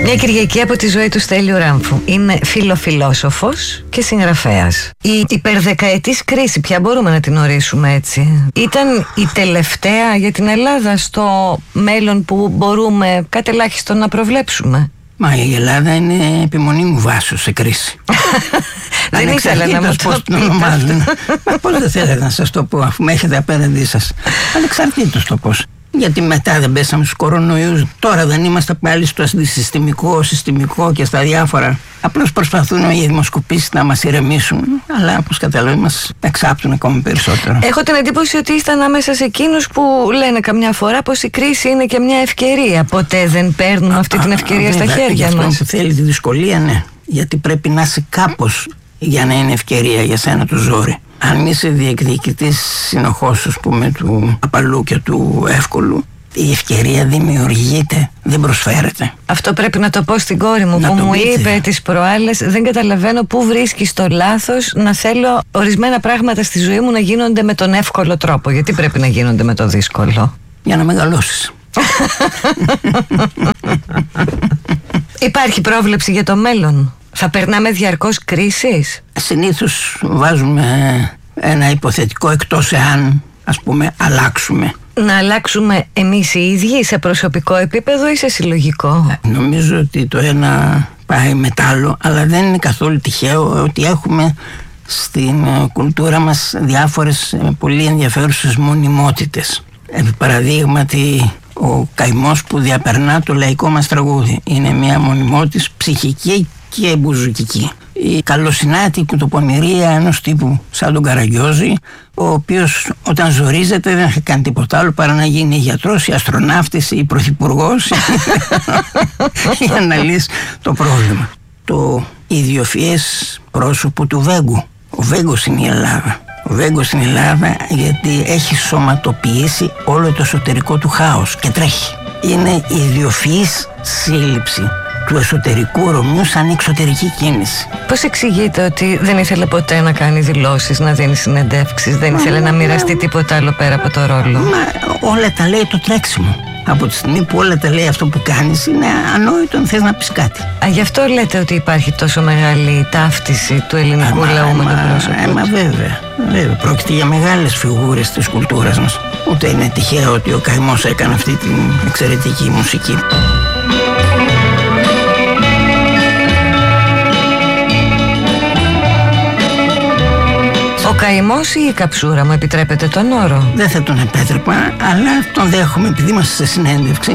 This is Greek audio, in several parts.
Μια Κυριακή από τη ζωή του Στέλιου Ράμφου. Είναι φιλοφιλόσοφος και συγγραφέας. Η υπερδεκαετής κρίση, πια μπορούμε να την ορίσουμε έτσι, ήταν η τελευταία για την Ελλάδα στο μέλλον που μπορούμε κατ' ελάχιστον να προβλέψουμε? Μα η Ελλάδα είναι επιμονή μου βάσο σε κρίση. Δεν ήθελα να μου το ονομάζουν. Μα πώς δεν θέλετε να σας το πω, αφού με έχετε απέναντί σας? Ανεξαρτήτως το πώς. Γιατί μετά δεν πέσαμε στους κορονοϊούς. Τώρα δεν είμαστε πάλι στο αντισυστημικό, συστημικό και στα διάφορα. Απλώς προσπαθούν οι δημοσκοπήσεις να μας ηρεμήσουν. Αλλά όπως καταλαβαίνετε μας εξάπτουν ακόμη περισσότερο. Έχω την εντύπωση ότι είστε ανάμεσα σε εκείνους που λένε καμιά φορά πως η κρίση είναι και μια ευκαιρία. Ποτέ δεν παίρνουν αυτή την ευκαιρία στα χέρια μας. Αυτό που θέλει τη δυσκολία, ναι. Γιατί πρέπει να είσαι κάπως για να είναι ευκαιρία για σένα το ζόρι. Αν είσαι διεκδικητής συνεχώς, ας πούμε, του απαλού και του εύκολου, η ευκαιρία δημιουργείται, δεν προσφέρεται. Αυτό πρέπει να το πω στην κόρη μου, που μου είπε τις προάλλες: δεν καταλαβαίνω πού βρίσκεις το λάθος να θέλω ορισμένα πράγματα στη ζωή μου να γίνονται με τον εύκολο τρόπο. Γιατί πρέπει να γίνονται με το δύσκολο? Για να μεγαλώσεις. Υπάρχει πρόβλεψη για το μέλλον? Θα περνάμε διαρκώς κρίσεις? Συνήθως βάζουμε ένα υποθετικό εκτός εάν, ας πούμε, αλλάξουμε. Να αλλάξουμε εμείς οι ίδιοι σε προσωπικό επίπεδο ή σε συλλογικό? Νομίζω ότι το ένα πάει μετά άλλο, αλλά δεν είναι καθόλου τυχαίο ότι έχουμε στην κουλτούρα μας διάφορες πολύ ενδιαφέρουσες μονιμότητες. Επί παραδείγματι, ο καημός που διαπερνά το λαϊκό μας τραγούδι είναι μια μονιμότης ψυχική και μπουζουκική. Η καλοσυνάτη κουτοπονηρία ενός τύπου σαν τον Καραγκιόζη, ο οποίος όταν ζορίζεται δεν έχει κάνει τίποτα άλλο παρά να γίνει γιατρός ή αστροναύτης ή πρωθυπουργός για να λύσει το πρόβλημα. Το ιδιοφυές πρόσωπο του Βέγκου. Ο Βέγκος είναι η Ελλάδα. Ο Βέγκος είναι η Ελλάδα γιατί έχει σωματοποιήσει όλο το εσωτερικό του χάος και τρέχει. Είναι η ιδιοφυής σύλληψη του εσωτερικού Ρωμιού σαν εξωτερική κίνηση. Πώς εξηγείτε ότι δεν ήθελε ποτέ να κάνει δηλώσεις, να δίνει συνεντεύξεις, δεν ήθελε να μοιραστεί τίποτα άλλο πέρα από το ρόλο? Όλα τα λέει το τρέξιμο. Από τη στιγμή που όλα τα λέει αυτό που κάνεις, είναι ανόητο αν θες να πεις κάτι. Γι' αυτό λέτε ότι υπάρχει τόσο μεγάλη ταύτιση του ελληνικού λαού με το πρόσωπο? Βέβαια. Πρόκειται για μεγάλες φιγούρες της κουλτούρας μας. Ούτε είναι τυχαίο ότι ο καημός έκανε αυτή την εξαιρετική μουσική. Ο καημός ή η καψούρα, μου επιτρέπετε τον όρο? Δεν θα τον επέτρεπα, αλλά τον δέχομαι επειδή είμαστε σε συνέντευξη.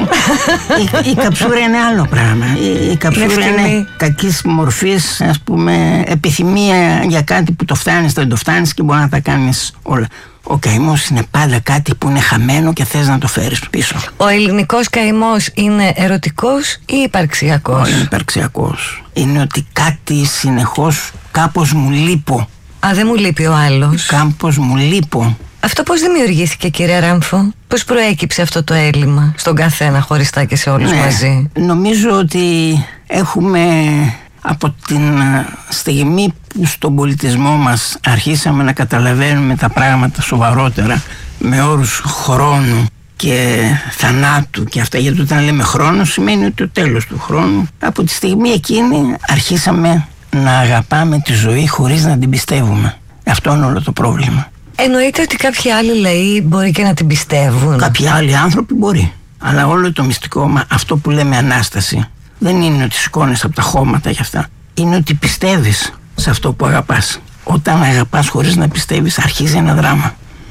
Η καψούρα είναι άλλο πράγμα. Η καψούρα είναι κακής μορφής, ας πούμε, επιθυμία για κάτι που το φτάνεις, δεν το φτάνεις και μπορεί να τα κάνεις όλα. Ο καημός είναι πάντα κάτι που είναι χαμένο και θες να το φέρεις πίσω. Ο ελληνικός καημός είναι ερωτικός ή υπαρξιακός? Είναι υπαρξιακός. Είναι ότι κάτι συνεχώς κάπως μου λείπω. Δεν μου λείπει ο άλλος. Κάπως μου λείπω. Αυτό πώς δημιουργήθηκε, κύριε Ράμφο? Πώς προέκυψε αυτό το έλλειμμα στον καθένα χωριστά και σε όλους μαζί? Νομίζω ότι έχουμε από την στιγμή που στον πολιτισμό μας αρχίσαμε να καταλαβαίνουμε τα πράγματα σοβαρότερα με όρους χρόνου και θανάτου και αυτά, γιατί όταν λέμε χρόνο σημαίνει ότι το τέλος του χρόνου. Από τη στιγμή εκείνη αρχίσαμε να αγαπάμε τη ζωή χωρίς να την πιστεύουμε. Αυτό είναι όλο το πρόβλημα. Εννοείται ότι κάποιοι άλλοι λαοί μπορεί και να την πιστεύουν? Κάποιοι άλλοι άνθρωποι μπορεί. Αλλά όλο το μυστικό, αυτό που λέμε Ανάσταση, δεν είναι ότι σηκώνεις από τα χώματα γι' αυτά. Είναι ότι πιστεύεις σε αυτό που αγαπάς. Όταν αγαπάς χωρίς να πιστεύεις, αρχίζει ένα δράμα.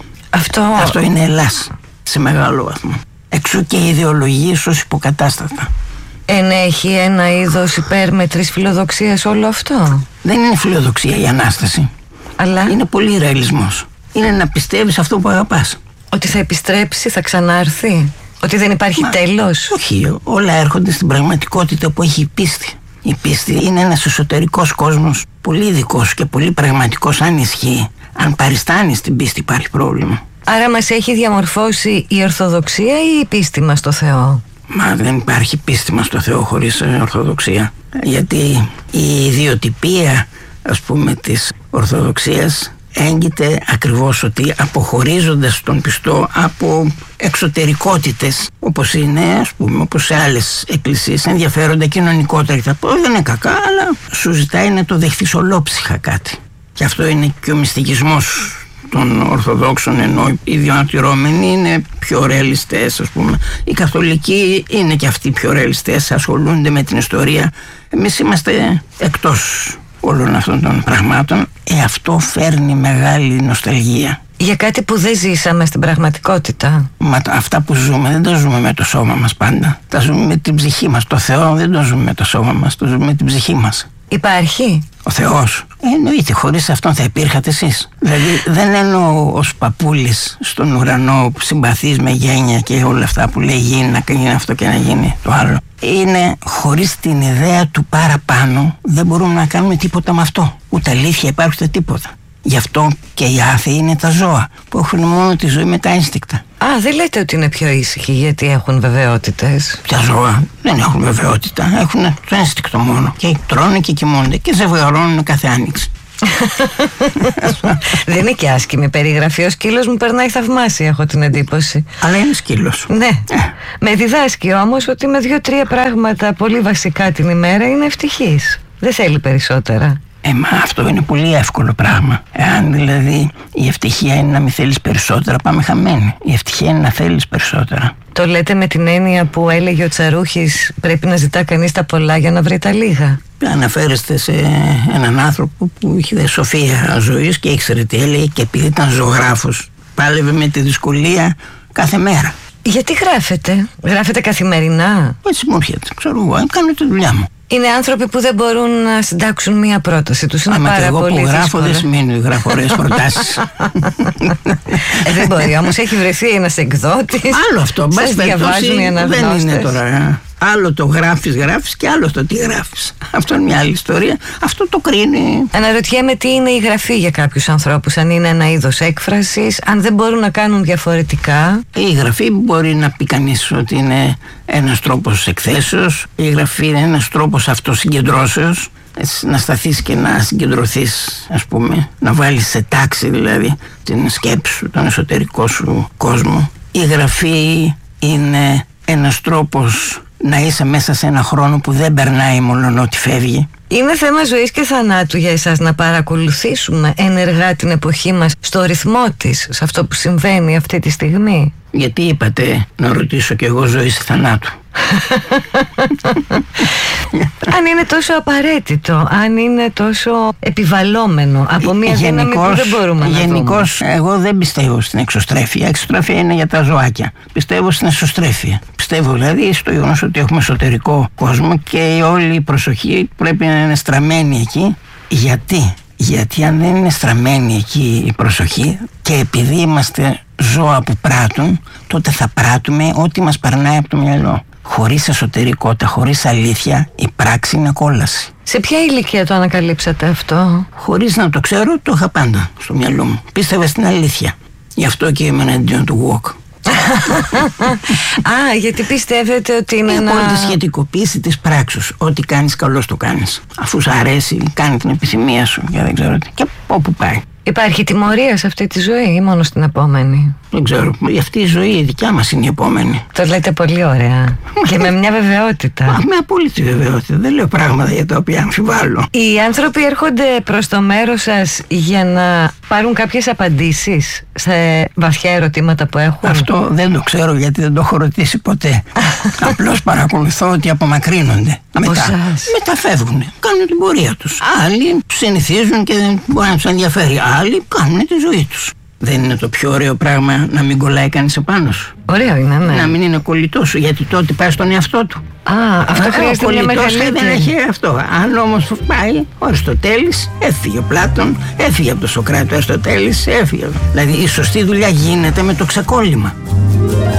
Αυτό είναι Ελλάς σε μεγάλο βαθμό. Εξού και οι ιδεολογίες ως υποκατάστατα. Ενέχει ένα είδος υπέρμετρης φιλοδοξίας όλο αυτό? Δεν είναι φιλοδοξία η Ανάσταση. Αλλά είναι πολύ ρεαλισμός. Είναι να πιστεύεις αυτό που αγαπάς. Ότι θα επιστρέψει, θα ξανάρθει, ότι δεν υπάρχει τέλος? Όχι, όλα έρχονται στην πραγματικότητα που έχει η πίστη. Η πίστη είναι ένας εσωτερικός κόσμος, πολύ ειδικός και πολύ πραγματικός αν ισχύει. Αν παριστάνεις την πίστη υπάρχει πρόβλημα. Άρα μας έχει διαμορφώσει η Ορθοδοξία ή η πίστη μας στο Θεό? Μα δεν υπάρχει πίστη μας στο Θεό χωρίς Ορθοδοξία. Γιατί η ιδιοτυπία, ας πούμε, της Ορθοδοξίας έγκυται ακριβώς ότι αποχωρίζοντας τον πιστό από εξωτερικότητες, όπως είναι, ας πούμε, όπως σε άλλες εκκλησίες, ενδιαφέροντα κοινωνικότερα, θα πω, δεν είναι κακά, αλλά σου ζητάει να το δεχθείς ολόψυχα κάτι. Και αυτό είναι και ο μυστικισμός των Ορθοδόξων, ενώ οι διανατηρώμενοι είναι πιο ρεαλιστές, ας πούμε. Οι Καθολικοί είναι και αυτοί πιο ρεαλιστές, ασχολούνται με την ιστορία. Εμείς είμαστε εκτός όλων αυτών των πραγμάτων. Αυτό φέρνει μεγάλη νοσταλγία. Για κάτι που δεν ζήσαμε στην πραγματικότητα. Μα αυτά που ζούμε δεν τα ζούμε με το σώμα μας πάντα. Τα ζούμε με την ψυχή μας. Το Θεό δεν το ζούμε με το σώμα μας, το ζούμε με την ψυχή μας. Υπάρχει ο Θεός? Εννοείται, χωρίς αυτόν θα υπήρχατε εσείς. Δηλαδή δεν εννοώ ως παππούλης στον ουρανό που συμπαθείς με γένεια και όλα αυτά που λέει γίνει να γίνει αυτό και να γίνει το άλλο. Είναι χωρίς την ιδέα του παραπάνω δεν μπορούμε να κάνουμε τίποτα με αυτό. Ούτε αλήθεια υπάρχει ούτε τίποτα. Γι' αυτό και οι άθεοι είναι τα ζώα που έχουν μόνο τη ζωή με τα ένστικτα. Α, δεν λέτε ότι είναι πιο ήσυχοι γιατί έχουν βεβαιότητες? Τα ζώα δεν έχουν βεβαιότητα, έχουν το ένστικτο μόνο. Και τρώνε και κοιμούνται και ζευγαρώνουν κάθε άνοιξη. Δεν είναι και άσχημη περιγραφή. Ο σκύλος μου περνάει θαυμάσια, έχω την εντύπωση. Αλλά είναι σκύλος. Ναι. Με διδάσκει όμως ότι με 2-3 πράγματα πολύ βασικά την ημέρα είναι ευτυχής. Δεν θέλει περισσότερα. Μα αυτό είναι πολύ εύκολο πράγμα. Εάν δηλαδή η ευτυχία είναι να μην θέλεις περισσότερα, πάμε χαμένοι. Η ευτυχία είναι να θέλεις περισσότερα. Το λέτε με την έννοια που έλεγε ο Τσαρούχης, πρέπει να ζητά κανείς τα πολλά για να βρει τα λίγα? Αναφέρεστε σε έναν άνθρωπο που είχε σοφία ζωής και ήξερε τι έλεγε, και επειδή ήταν ζωγράφος πάλευε με τη δυσκολία κάθε μέρα. Γιατί γράφετε καθημερινά? Έτσι μου έρχεται, ξέρω εγώ, κάνω τη δουλειά μου. Είναι άνθρωποι που δεν μπορούν να συντάξουν μία πρόταση τους. Είναι πάρα εγώ πολύ που γράφω δύσκολο. δεν σημαίνει ότι γράφω ωραίες προτάσεις. Δεν μπορεί, όμως έχει βρεθεί ένας εκδότης. Άλλο αυτό, σας διαβάζουν οι αναγνώστες. Δεν είναι τώρα. Άλλο το γράφεις και άλλο το τι γράφεις. Αυτό είναι μια άλλη ιστορία. Αυτό το κρίνει. Αναρωτιέμαι τι είναι η γραφή για κάποιους ανθρώπους. Αν είναι ένα είδος έκφρασης, αν δεν μπορούν να κάνουν διαφορετικά. Η γραφή μπορεί να πει κανείς ότι είναι ένας τρόπος εκθέσεως. Η γραφή είναι ένας τρόπος αυτοσυγκεντρώσεως. Να σταθείς και να συγκεντρωθείς, ας πούμε, να βάλεις σε τάξη δηλαδή την σκέψη σου, τον εσωτερικό σου κόσμο. Η γραφή είναι ένας τρόπος να είσαι μέσα σε ένα χρόνο που δεν περνάει μόνο ότι φεύγει. Είναι θέμα ζωής και θανάτου για εσάς να παρακολουθήσουμε ενεργά την εποχή μας στο ρυθμό της, σε αυτό που συμβαίνει αυτή τη στιγμή? Γιατί είπατε να ρωτήσω κι εγώ ζωής και θανάτου? Αν είναι τόσο απαραίτητο, αν είναι τόσο επιβαλλόμενο από μια δύναμη που δεν μπορούμε να δούμε. Γενικώς εγώ δεν πιστεύω στην εξωστρέφεια. Η εξωστρέφεια είναι για τα ζωάκια. Πιστεύω στην εσωστρέφεια. Πιστεύω δηλαδή στο γεγονός ότι έχουμε εσωτερικό κόσμο και όλη η προσοχή πρέπει να είναι στραμμένη εκεί. Γιατί αν δεν είναι στραμμένη εκεί η προσοχή, και επειδή είμαστε ζώα που πράττουν, τότε θα πράττουμε ό,τι μας περνάει από το μυαλό. Χωρίς εσωτερικότητα, χωρίς αλήθεια, η πράξη είναι κόλαση. Σε ποια ηλικία το ανακαλύψατε αυτό? Χωρίς να το ξέρω, το είχα πάντα στο μυαλό μου. Πίστευα στην αλήθεια. Γι' αυτό και ήμουν εναντίον του walk. Α, γιατί πιστεύετε ότι είναι ένα... τη σχετικοποίηση της πράξης. Ό,τι κάνεις καλώς το κάνεις. Αφού σου αρέσει, κάνει την επιθυμία σου και δεν ξέρω τι. Και όπου πάει. Υπάρχει τιμωρία σε αυτή τη ζωή ή μόνο στην επόμενη? Δεν ξέρω. Αυτή η ζωή η δικιά μας είναι η επόμενη. Το λέτε πολύ ωραία. Και με μια βεβαιότητα. Με απόλυτη βεβαιότητα. Δεν λέω πράγματα για τα οποία αμφιβάλλω. Οι άνθρωποι έρχονται προς το μέρος σας για να πάρουν κάποιες απαντήσεις σε βαθιά ερωτήματα που έχουν? Αυτό δεν το ξέρω γιατί δεν το έχω ρωτήσει ποτέ. Απλώς παρακολουθώ ότι απομακρύνονται. Μετά φεύγουν. Κάνουν την πορεία τους. Άλλοι συνηθίζουν και δεν μπορεί να τους ενδιαφέρει. Άλλοι κάνουν τη ζωή τους. Δεν είναι το πιο ωραίο πράγμα να μην κολλάει κανείς επάνω σου? Ωραίο είναι, ναι. Να μην είναι κολλητός σου, γιατί τότε πάει στον εαυτό του. Αυτό χρειάζεται μια μεγαλύτερη. Δεν έχει αυτό. Αν όμως πάει ο Αριστοτέλης, έφυγε ο Πλάτων, έφυγε από το Σωκράτη ο Αριστοτέλης, έφυγε. Δηλαδή η σωστή δουλειά γίνεται με το ξεκόλλημα.